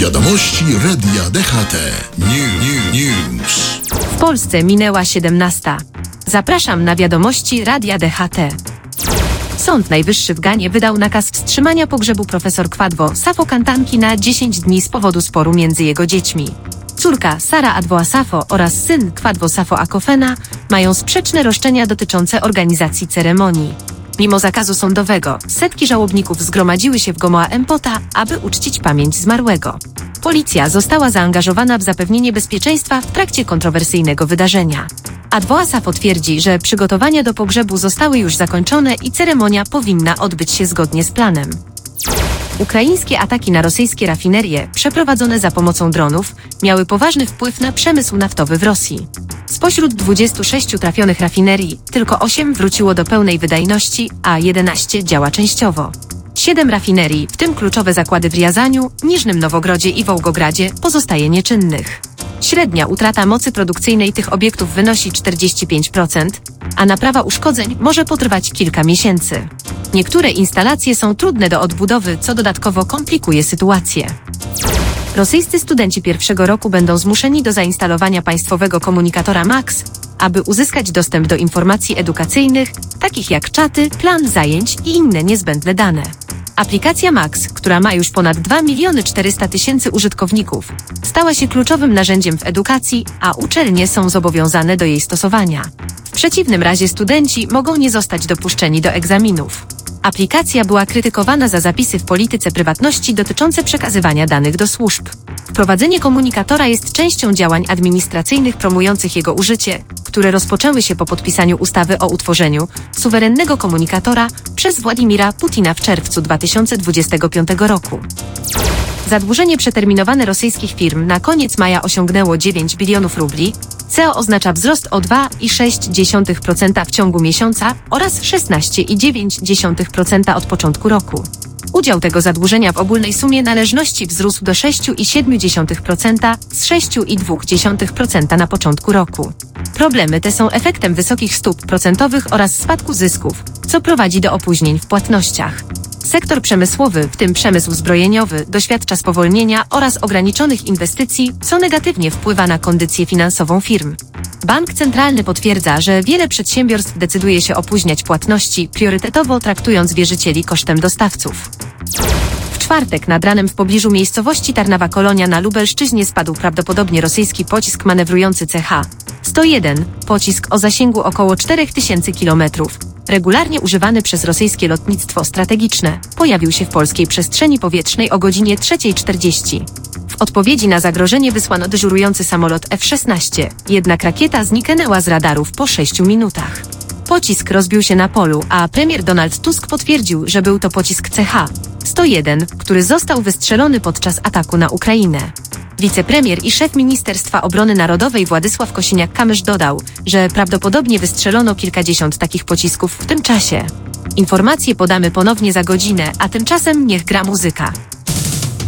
Wiadomości Radia DHT. News. W Polsce minęła 17. Zapraszam na wiadomości Radia DHT. Sąd Najwyższy w Ganie wydał nakaz wstrzymania pogrzebu profesor Kwadwo Safo-Kantanki na 10 dni z powodu sporu między jego dziećmi. Córka Sara Adwoa-Safo oraz syn Kwadwo Safo-Akofena mają sprzeczne roszczenia dotyczące organizacji ceremonii. Mimo zakazu sądowego, setki żałobników zgromadziły się w Gomoa Empota, aby uczcić pamięć zmarłego. Policja została zaangażowana w zapewnienie bezpieczeństwa w trakcie kontrowersyjnego wydarzenia. Adwoa-Safo twierdzi, że przygotowania do pogrzebu zostały już zakończone i ceremonia powinna odbyć się zgodnie z planem. Ukraińskie ataki na rosyjskie rafinerie, przeprowadzone za pomocą dronów, miały poważny wpływ na przemysł naftowy w Rosji. Spośród 26 trafionych rafinerii, tylko 8 wróciło do pełnej wydajności, a 11 działa częściowo. 7 rafinerii, w tym kluczowe zakłady w Riazaniu, Niżnym Nowogrodzie i Wołgogradzie, pozostaje nieczynnych. Średnia utrata mocy produkcyjnej tych obiektów wynosi 45%, a naprawa uszkodzeń może potrwać kilka miesięcy. Niektóre instalacje są trudne do odbudowy, co dodatkowo komplikuje sytuację. Rosyjscy studenci pierwszego roku będą zmuszeni do zainstalowania państwowego komunikatora MAX, aby uzyskać dostęp do informacji edukacyjnych, takich jak czaty, plan zajęć i inne niezbędne dane. Aplikacja MAX, która ma już ponad 2 400 000 użytkowników, stała się kluczowym narzędziem w edukacji, a uczelnie są zobowiązane do jej stosowania. W przeciwnym razie studenci mogą nie zostać dopuszczeni do egzaminów. Aplikacja była krytykowana za zapisy w polityce prywatności dotyczące przekazywania danych do służb. Wprowadzenie komunikatora jest częścią działań administracyjnych promujących jego użycie, które rozpoczęły się po podpisaniu ustawy o utworzeniu suwerennego komunikatora przez Władimira Putina w czerwcu 2025 roku. Zadłużenie przeterminowane rosyjskich firm na koniec maja osiągnęło 9 bilionów rubli, co oznacza wzrost o 2,6% w ciągu miesiąca oraz 16,9% od początku roku. Udział tego zadłużenia w ogólnej sumie należności wzrósł do 6,7% z 6,2% na początku roku. Problemy te są efektem wysokich stóp procentowych oraz spadku zysków, co prowadzi do opóźnień w płatnościach. Sektor przemysłowy, w tym przemysł zbrojeniowy, doświadcza spowolnienia oraz ograniczonych inwestycji, co negatywnie wpływa na kondycję finansową firm. Bank Centralny potwierdza, że wiele przedsiębiorstw decyduje się opóźniać płatności, priorytetowo traktując wierzycieli kosztem dostawców. W czwartek nad ranem w pobliżu miejscowości Tarnawa-Kolonia na Lubelszczyźnie spadł prawdopodobnie rosyjski pocisk manewrujący CH-101, pocisk o zasięgu około 4000 km. Regularnie używany przez rosyjskie lotnictwo strategiczne, pojawił się w polskiej przestrzeni powietrznej o godzinie 3:40. W odpowiedzi na zagrożenie wysłano dyżurujący samolot F-16, jednak rakieta zniknęła z radarów po 6 minutach. Pocisk rozbił się na polu, a premier Donald Tusk potwierdził, że był to pocisk CH-101, który został wystrzelony podczas ataku na Ukrainę. Wicepremier i szef Ministerstwa Obrony Narodowej Władysław Kosiniak-Kamysz dodał, że prawdopodobnie wystrzelono kilkadziesiąt takich pocisków w tym czasie. Informacje podamy ponownie za godzinę, a tymczasem niech gra muzyka.